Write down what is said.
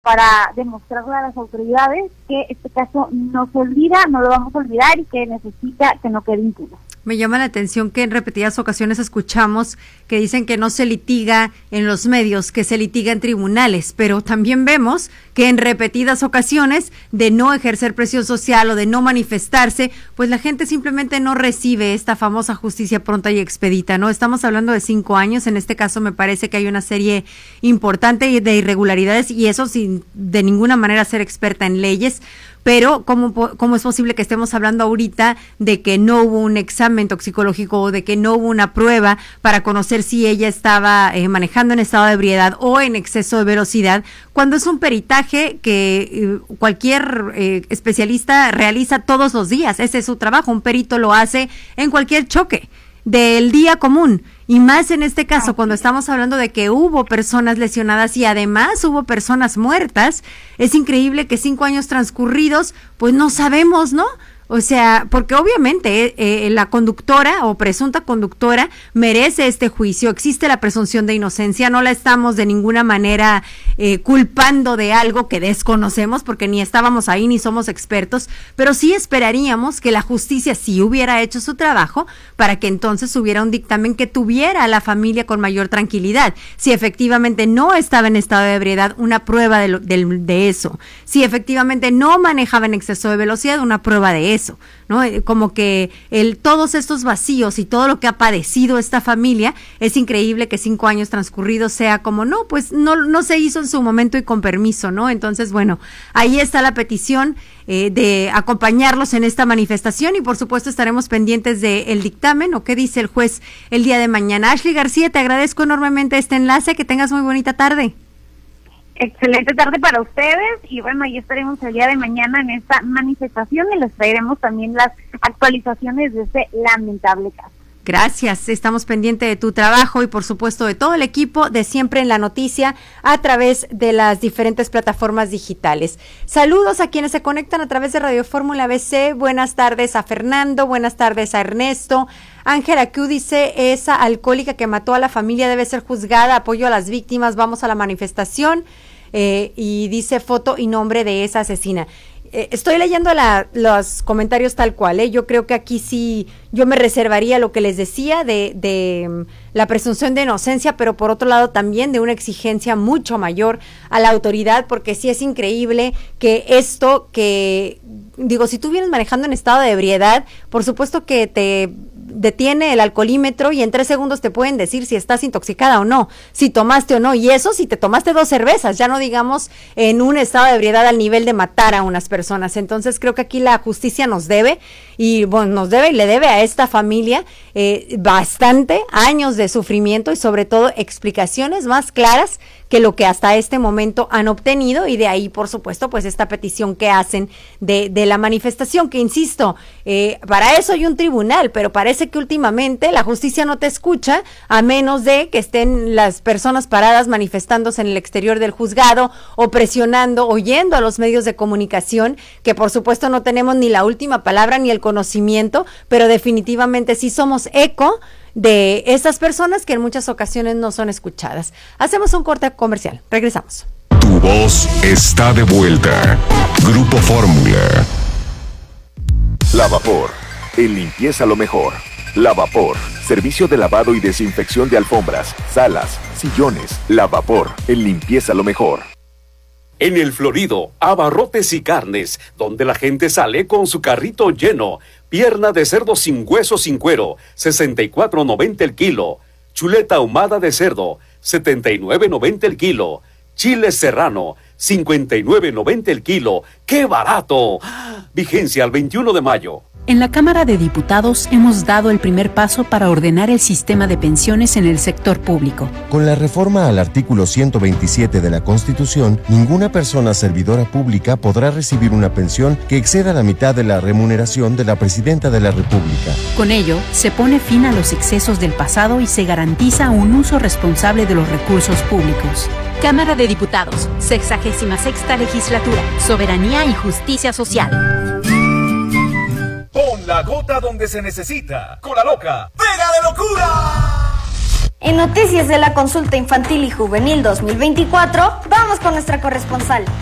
para demostrarle a las autoridades que este caso no se olvida, no lo vamos a olvidar y que necesita que no quede impune. Me llama la atención que en repetidas ocasiones escuchamos que dicen que no se litiga en los medios, que se litiga en tribunales, pero también vemos que en repetidas ocasiones de no ejercer presión social o de no manifestarse, pues la gente simplemente no recibe esta famosa justicia pronta y expedita, ¿no? Estamos hablando de 5 años, en este caso me parece que hay una serie importante de irregularidades y eso sin de ninguna manera ser experta en leyes. Pero ¿cómo es posible que estemos hablando ahorita de que no hubo un examen toxicológico o de que no hubo una prueba para conocer si ella estaba manejando en estado de ebriedad o en exceso de velocidad, cuando es un peritaje que cualquier especialista realiza todos los días? Ese es su trabajo, un perito lo hace en cualquier choque del día común, y más en este caso cuando estamos hablando de que hubo personas lesionadas y además hubo personas muertas. Es increíble que 5 años transcurridos pues no sabemos, ¿no? O sea, porque obviamente la conductora o presunta conductora merece este juicio, existe la presunción de inocencia, no la estamos de ninguna manera culpando de algo que desconocemos, porque ni estábamos ahí ni somos expertos, pero sí esperaríamos que la justicia sí hubiera hecho su trabajo para que entonces hubiera un dictamen que tuviera a la familia con mayor tranquilidad. Si efectivamente no estaba en estado de ebriedad, una prueba de eso. Si efectivamente no manejaba en exceso de velocidad, una prueba de eso, ¿no? Como que todos estos vacíos y todo lo que ha padecido esta familia, es increíble que 5 años transcurridos sea como, no, pues no se hizo en su momento y con permiso, ¿no? Entonces, bueno, ahí está la petición de acompañarlos en esta manifestación y por supuesto estaremos pendientes del dictamen o qué dice el juez el día de mañana. Ashley García, te agradezco enormemente este enlace, que tengas muy bonita tarde. Excelente tarde para ustedes y bueno, ahí estaremos el día de mañana en esta manifestación y les traeremos también las actualizaciones de este lamentable caso. Gracias, estamos pendientes de tu trabajo y por supuesto de todo el equipo de Siempre en la Noticia a través de las diferentes plataformas digitales. Saludos a quienes se conectan a través de Radio Fórmula BC, buenas tardes a Fernando, buenas tardes a Ernesto. Ángela Q dice, esa alcohólica que mató a la familia debe ser juzgada, apoyo a las víctimas, vamos a la manifestación, y dice foto y nombre de esa asesina. Estoy leyendo los comentarios tal cual, yo creo que aquí sí yo me reservaría lo que les decía de la presunción de inocencia, pero por otro lado también de una exigencia mucho mayor a la autoridad, porque sí es increíble que esto si tú vienes manejando en estado de ebriedad, por supuesto que te detiene el alcoholímetro y en 3 segundos te pueden decir si estás intoxicada o no, si tomaste o no, y eso si te tomaste 2 cervezas, ya no digamos en un estado de ebriedad al nivel de matar a unas personas. Entonces creo que aquí la justicia nos debe y le debe a esta familia bastante años de sufrimiento y sobre todo explicaciones más claras que lo que hasta este momento han obtenido, y de ahí por supuesto pues esta petición que hacen de la manifestación, que insisto, para eso hay un tribunal, pero parece que últimamente la justicia no te escucha a menos de que estén las personas paradas manifestándose en el exterior del juzgado o presionando o yendo a los medios de comunicación, que por supuesto no tenemos ni la última palabra ni el conocimiento, pero definitivamente sí somos eco de estas personas que en muchas ocasiones no son escuchadas. Hacemos un corte comercial, regresamos. Tu voz está de vuelta. Grupo Fórmula. Lavapor, en limpieza lo mejor. Lavapor, servicio de lavado y desinfección de alfombras, salas, sillones. Lavapor, en limpieza lo mejor. En El Florido, abarrotes y carnes, donde la gente sale con su carrito lleno. Pierna de cerdo sin hueso sin cuero, 64.90 el kilo. Chuleta ahumada de cerdo, 79.90 el kilo. Chile serrano, 59.90 el kilo. ¡Qué barato! Vigencia al 21 de mayo. En la Cámara de Diputados hemos dado el primer paso para ordenar el sistema de pensiones en el sector público. Con la reforma al artículo 127 de la Constitución, ninguna persona servidora pública podrá recibir una pensión que exceda la mitad de la remuneración de la Presidenta de la República. Con ello, se pone fin a los excesos del pasado y se garantiza un uso responsable de los recursos públicos. Cámara de Diputados, 66ª Legislatura, Soberanía y Justicia Social. Pon la gota donde se necesita. Con la loca, ¡pega de locura! En noticias de la consulta infantil y juvenil 2024, vamos con nuestra corresponsal.